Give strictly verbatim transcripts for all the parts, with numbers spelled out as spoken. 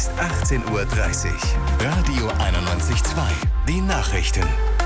achtzehn Uhr dreißig. Radio einundneunzig Komma zwei. Die Nachrichten.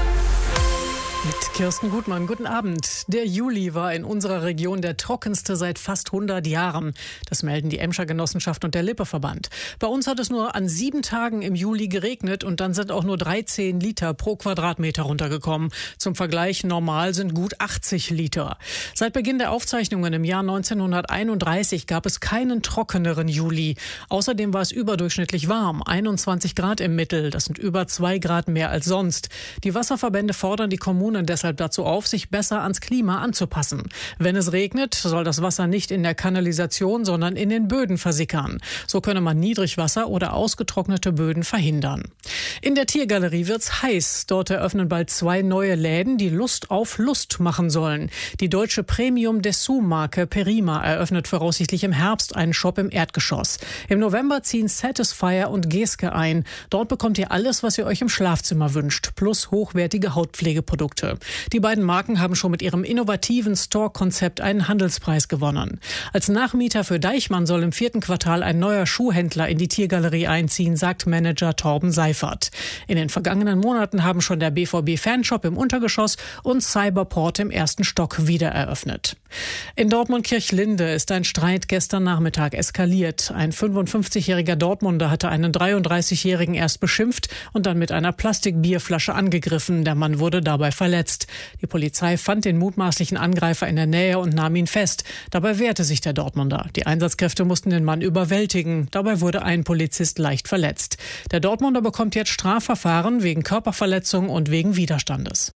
Mit Kirsten Gutmann, guten Abend. Der Juli war in unserer Region der trockenste seit fast hundert Jahren. Das melden die Emscher Genossenschaft und der Lippe-Verband. Bei uns hat es nur an sieben Tagen im Juli geregnet und dann sind auch nur dreizehn Liter pro Quadratmeter runtergekommen. Zum Vergleich, normal sind gut achtzig Liter. Seit Beginn der Aufzeichnungen im Jahr neunzehnhunderteinunddreißig gab es keinen trockeneren Juli. Außerdem war es überdurchschnittlich warm, einundzwanzig Grad im Mittel. Das sind über zwei Grad mehr als sonst. Die Wasserverbände fordern die Kommunen deshalb dazu auf, sich besser ans Klima anzupassen. Wenn es regnet, soll das Wasser nicht in der Kanalisation, sondern in den Böden versickern. So könne man Niedrigwasser oder ausgetrocknete Böden verhindern. In der Tiergalerie wird's heiß. Dort eröffnen bald zwei neue Läden, die Lust auf Lust machen sollen. Die deutsche Premium-Dessous-Marke Perima eröffnet voraussichtlich im Herbst einen Shop im Erdgeschoss. Im November ziehen Satisfyer und Geske ein. Dort bekommt ihr alles, was ihr euch im Schlafzimmer wünscht, plus hochwertige Hautpflegeprodukte. Die beiden Marken haben schon mit ihrem innovativen Store-Konzept einen Handelspreis gewonnen. Als Nachmieter für Deichmann soll im vierten Quartal ein neuer Schuhhändler in die Tiergalerie einziehen, sagt Manager Torben Seifert. In den vergangenen Monaten haben schon der B V B-Fanshop im Untergeschoss und Cyberport im ersten Stock wieder eröffnet. In Dortmund-Kirchlinde ist ein Streit gestern Nachmittag eskaliert. Ein fünfundfünfzigjähriger Dortmunder hatte einen dreiunddreißigjährigen erst beschimpft und dann mit einer Plastikbierflasche angegriffen. Der Mann wurde dabei verletzt. Die Polizei fand den mutmaßlichen Angreifer in der Nähe und nahm ihn fest. Dabei wehrte sich der Dortmunder. Die Einsatzkräfte mussten den Mann überwältigen. Dabei wurde ein Polizist leicht verletzt. Der Dortmunder bekommt jetzt Strafverfahren wegen Körperverletzung und wegen Widerstandes.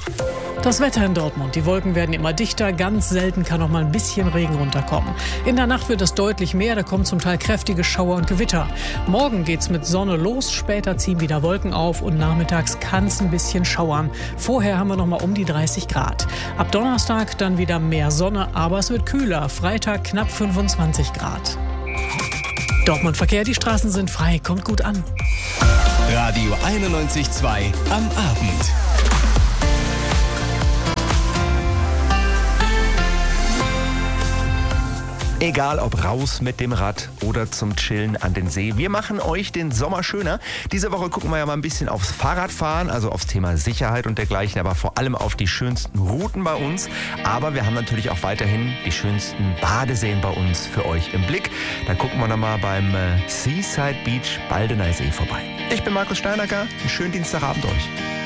Das Wetter in Dortmund. Die Wolken werden immer dichter. Ganz selten kann noch mal ein bisschen Regen runterkommen. In der Nacht wird es deutlich mehr. Da kommen zum Teil kräftige Schauer und Gewitter. Morgen geht's mit Sonne los. Später ziehen wieder Wolken auf und nachmittags kann es ein bisschen schauern. Vorher haben wir noch mal um die dreißig Grad. Ab Donnerstag dann wieder mehr Sonne, aber es wird kühler. Freitag knapp fünfundzwanzig Grad. Dortmund Verkehr, die Straßen sind frei. Kommt gut an. Radio einundneunzig Komma zwei am Abend. Egal ob raus mit dem Rad oder zum Chillen an den See. Wir machen euch den Sommer schöner. Diese Woche gucken wir ja mal ein bisschen aufs Fahrradfahren, also aufs Thema Sicherheit und dergleichen, aber vor allem auf die schönsten Routen bei uns. Aber wir haben natürlich auch weiterhin die schönsten Badeseen bei uns für euch im Blick. Da gucken wir nochmal beim Seaside Beach Baldeneysee vorbei. Ich bin Markus Steinacker. Einen schönen Dienstagabend euch.